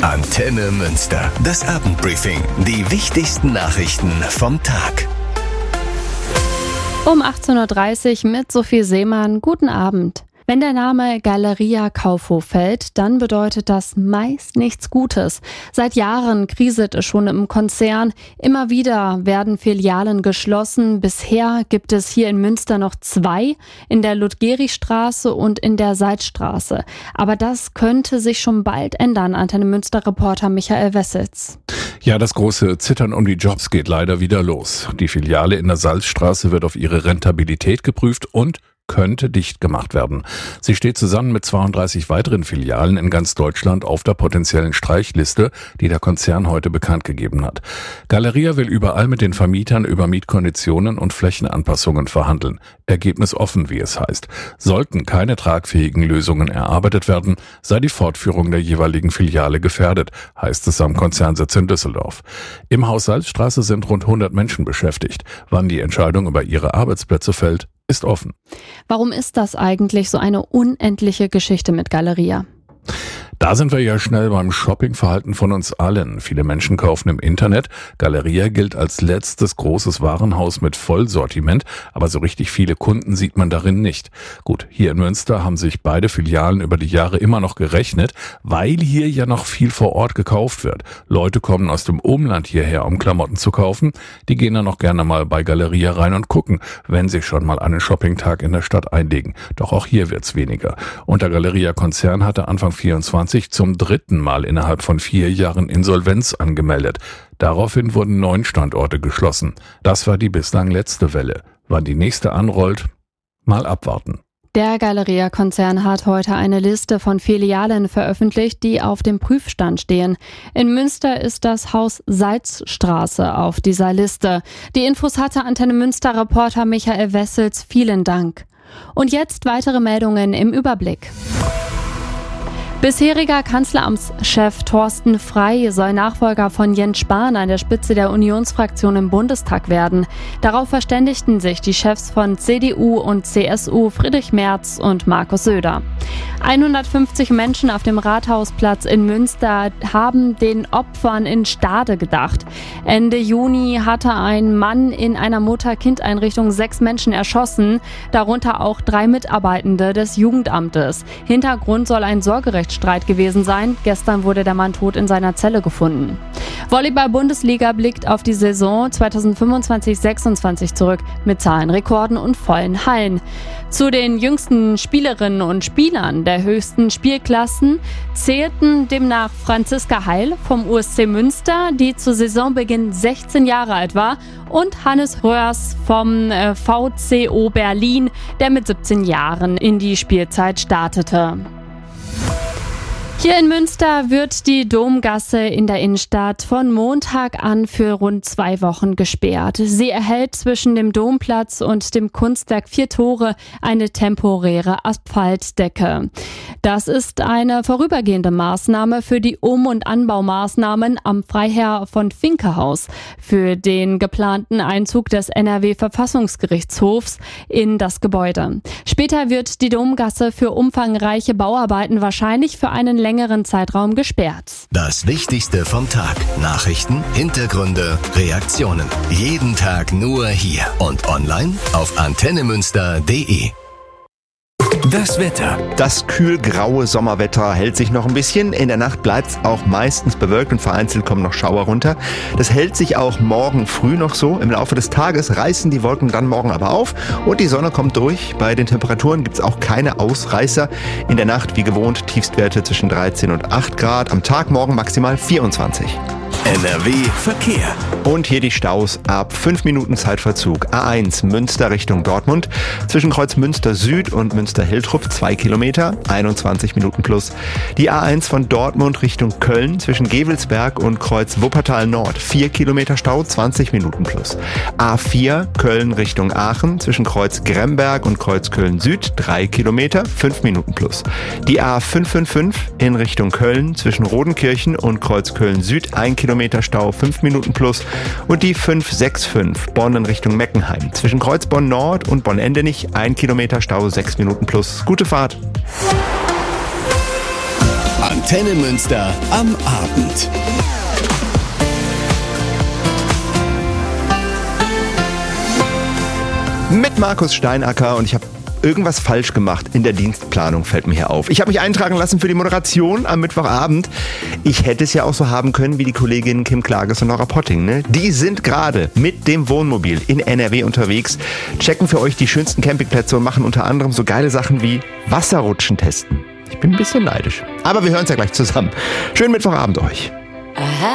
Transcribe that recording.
Antenne Münster. Das Abendbriefing. Die wichtigsten Nachrichten vom Tag. Um 18.30 Uhr mit Sophie Seemann. Guten Abend. Wenn der Name Galeria Kaufhof fällt, dann bedeutet das meist nichts Gutes. Seit Jahren kriselt es schon im Konzern. Immer wieder werden Filialen geschlossen. Bisher gibt es hier in Münster noch 2, in der Ludgerich-Straße und in der Salzstraße. Aber das könnte sich schon bald ändern, Antenne Münster-Reporter Michael Wessels. Ja, das große Zittern um die Jobs geht leider wieder los. Die Filiale in der Salzstraße wird auf ihre Rentabilität geprüft und könnte dicht gemacht werden. Sie steht zusammen mit 32 weiteren Filialen in ganz Deutschland auf der potenziellen Streichliste, die der Konzern heute bekannt gegeben hat. Galeria will überall mit den Vermietern über Mietkonditionen und Flächenanpassungen verhandeln. Ergebnis offen, wie es heißt. Sollten keine tragfähigen Lösungen erarbeitet werden, sei die Fortführung der jeweiligen Filiale gefährdet, heißt es am Konzernsitz in Düsseldorf. Im Haus Salzstraße sind rund 100 Menschen beschäftigt. Wann die Entscheidung über ihre Arbeitsplätze fällt, ist offen. Warum ist das eigentlich so eine unendliche Geschichte mit Galeria? Da sind wir ja schnell beim Shoppingverhalten von uns allen. Viele Menschen kaufen im Internet. Galeria gilt als letztes großes Warenhaus mit Vollsortiment, aber so richtig viele Kunden sieht man darin nicht. Gut, hier in Münster haben sich beide Filialen über die Jahre immer noch gerechnet, weil hier ja noch viel vor Ort gekauft wird. Leute kommen aus dem Umland hierher, um Klamotten zu kaufen. Die gehen dann noch gerne mal bei Galeria rein und gucken, wenn sie schon mal einen Shoppingtag in der Stadt einlegen. Doch auch hier wird's weniger. Und der Galeria-Konzern hatte Anfang 24 zum 3. Mal innerhalb von 4 Jahren Insolvenz angemeldet. Daraufhin wurden 9 Standorte geschlossen. Das war die bislang letzte Welle. Wann die nächste anrollt, mal abwarten. Der Galeria-Konzern hat heute eine Liste von Filialen veröffentlicht, die auf dem Prüfstand stehen. In Münster ist das Haus Salzstraße auf dieser Liste. Die Infos hatte Antenne Münster-Reporter Michael Wessels. Vielen Dank. Und jetzt weitere Meldungen im Überblick. Bisheriger Kanzleramtschef Thorsten Frey soll Nachfolger von Jens Spahn an der Spitze der Unionsfraktion im Bundestag werden. Darauf verständigten sich die Chefs von CDU und CSU Friedrich Merz und Markus Söder. 150 Menschen auf dem Rathausplatz in Münster haben den Opfern in Stade gedacht. Ende Juni hatte ein Mann in einer Mutter-Kind-Einrichtung 6 Menschen erschossen, darunter auch 3 Mitarbeitende des Jugendamtes. Hintergrund soll ein Sorgerechtsstreit gewesen sein. Gestern wurde der Mann tot in seiner Zelle gefunden. Volleyball-Bundesliga blickt auf die Saison 2025-26 zurück mit Zahlenrekorden und vollen Hallen. Zu den jüngsten Spielerinnen und Spielern der höchsten Spielklassen zählten demnach Franziska Heil vom USC Münster, die zu Saisonbeginn 16 Jahre alt war, und Hannes Röhrs vom VCO Berlin, der mit 17 Jahren in die Spielzeit startete. Hier in Münster wird die Domgasse in der Innenstadt von Montag an für rund 2 Wochen gesperrt. Sie erhält zwischen dem Domplatz und dem Kunstwerk 4 Tore eine temporäre Asphaltdecke. Das ist eine vorübergehende Maßnahme für die Um- und Anbaumaßnahmen am Freiherr von Finkehaus für den geplanten Einzug des NRW-Verfassungsgerichtshofs in das Gebäude. Später wird die Domgasse für umfangreiche Bauarbeiten wahrscheinlich für einen längeren Zeitraum gesperrt. Das Wichtigste vom Tag. Nachrichten, Hintergründe, Reaktionen. Jeden Tag nur hier und online auf antennemünster.de. Das Wetter. Das kühlgraue Sommerwetter hält sich noch ein bisschen. In der Nacht bleibt es auch meistens bewölkt und vereinzelt kommen noch Schauer runter. Das hält sich auch morgen früh noch so. Im Laufe des Tages reißen die Wolken dann morgen aber auf und die Sonne kommt durch. Bei den Temperaturen gibt es auch keine Ausreißer. In der Nacht wie gewohnt Tiefstwerte zwischen 13 und 8 Grad. Am Tag morgen maximal 24. NRW Verkehr. Und hier die Staus ab 5 Minuten Zeitverzug. A1 Münster Richtung Dortmund. Zwischen Kreuz Münster Süd und Münster Hiltrup 2 Kilometer, 21 Minuten plus. Die A1 von Dortmund Richtung Köln zwischen Gevelsberg und Kreuz Wuppertal Nord 4 Kilometer Stau, 20 Minuten plus. A4 Köln Richtung Aachen zwischen Kreuz Gremberg und Kreuz Köln Süd 3 Kilometer, 5 Minuten plus. Die A555 in Richtung Köln zwischen Rodenkirchen und Kreuz Köln Süd 1 Kilometer Stau, 5 Minuten plus. Und die 565 Bonn in Richtung Meckenheim zwischen Kreuzbonn Nord und Bonn-Endenich 1 Kilometer Stau, 6 Minuten plus. Gute Fahrt! Antenne Münster am Abend. Mit Markus Steinacker, und ich habe irgendwas falsch gemacht in der Dienstplanung, fällt mir hier auf. Ich habe mich eintragen lassen für die Moderation am Mittwochabend. Ich hätte es ja auch so haben können wie die Kolleginnen Kim Klages und Nora Potting. Ne? Die sind gerade mit dem Wohnmobil in NRW unterwegs, checken für euch die schönsten Campingplätze und machen unter anderem so geile Sachen wie Wasserrutschen testen. Ich bin ein bisschen neidisch. Aber wir hören es ja gleich zusammen. Schönen Mittwochabend euch.